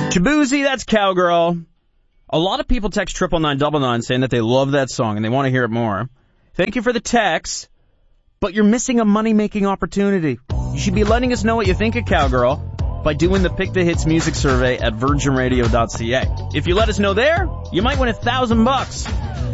Chaboozy, that's Cowgirl. A lot of people text 99999 saying that they love that song and they want to hear it more. Thank you for the text, but you're missing a money-making opportunity. You should be letting us know what you think of Cowgirl by doing the Pick the Hits music survey at virginradio.ca. If you let us know there, you might win $1,000.